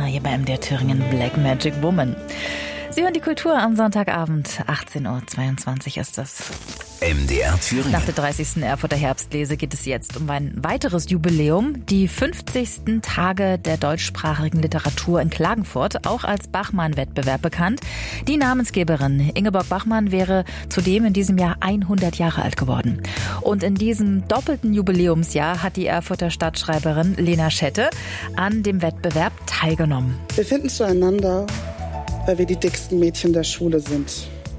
hier bei MDR Thüringen Black Magic Woman. Sie hören die Kultur am Sonntagabend, 18.22 Uhr ist das. MDR Thüringen. Nach der 30. Erfurter Herbstlese geht es jetzt um ein weiteres Jubiläum, die 50. Tage der deutschsprachigen Literatur in Klagenfurt, auch als Bachmann-Wettbewerb bekannt. Die Namensgeberin Ingeborg Bachmann wäre zudem in diesem Jahr 100 Jahre alt geworden. Und in diesem doppelten Jubiläumsjahr hat die Erfurter Stadtschreiberin Lena Schette an dem Wettbewerb teilgenommen. Wir finden zueinander, weil wir die dicksten Mädchen der Schule sind.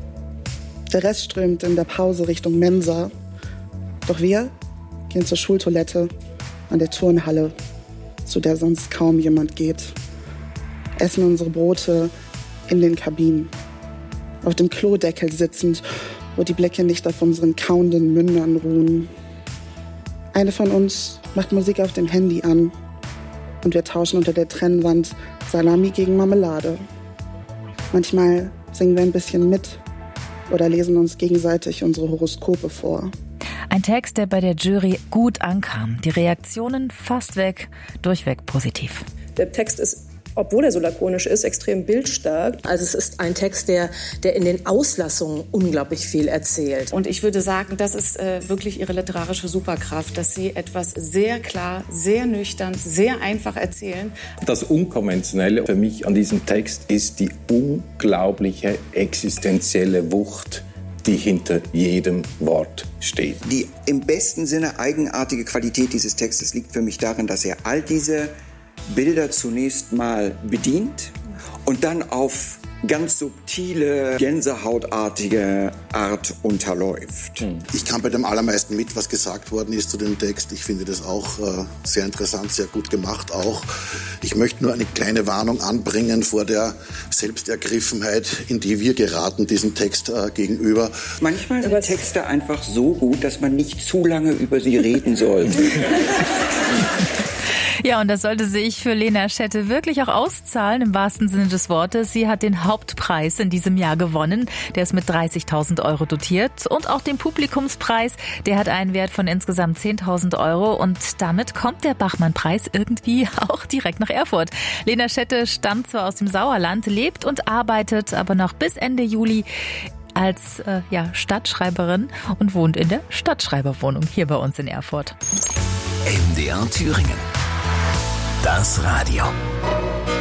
Der Rest strömt in der Pause Richtung Mensa. Doch wir gehen zur Schultoilette an der Turnhalle, zu der sonst kaum jemand geht. Essen unsere Brote in den Kabinen. Auf dem Klodeckel sitzend, wo die Blicke nicht auf unseren kauenden Mündern ruhen. Eine von uns macht Musik auf dem Handy an. Und wir tauschen unter der Trennwand Salami gegen Marmelade. Manchmal singen wir ein bisschen mit oder lesen uns gegenseitig unsere Horoskope vor. Ein Text, der bei der Jury gut ankam. Die Reaktionen fast durchweg positiv. Der Text ist, obwohl er so lakonisch ist, extrem bildstark. Also es ist ein Text, der in den Auslassungen unglaublich viel erzählt. Und ich würde sagen, das ist wirklich ihre literarische Superkraft, dass sie etwas sehr klar, sehr nüchtern, sehr einfach erzählen. Das Unkonventionelle für mich an diesem Text ist die unglaubliche existenzielle Wucht, die hinter jedem Wort steht. Die im besten Sinne eigenartige Qualität dieses Textes liegt für mich darin, dass er all diese Bilder zunächst mal bedient und dann auf ganz subtile, gänsehautartige Art unterläuft. Ich kann bei dem allermeisten mit, was gesagt worden ist zu dem Text. Ich finde das auch sehr interessant, sehr gut gemacht auch. Ich möchte nur eine kleine Warnung anbringen vor der Selbstergriffenheit, in die wir geraten, diesem Text gegenüber. Manchmal sind Texte einfach so gut, dass man nicht zu lange über sie reden sollte. Ja, und das sollte sich für Lena Schette wirklich auch auszahlen, im wahrsten Sinne des Wortes. Sie hat den Hauptpreis in diesem Jahr gewonnen. Der ist mit 30.000 Euro dotiert. Und auch den Publikumspreis, der hat einen Wert von insgesamt 10.000 Euro. Und damit kommt der Bachmann-Preis irgendwie auch direkt nach Erfurt. Lena Schette stammt zwar aus dem Sauerland, lebt und arbeitet aber noch bis Ende Juli als Stadtschreiberin und wohnt in der Stadtschreiberwohnung hier bei uns in Erfurt. MDR Thüringen. Das Radio.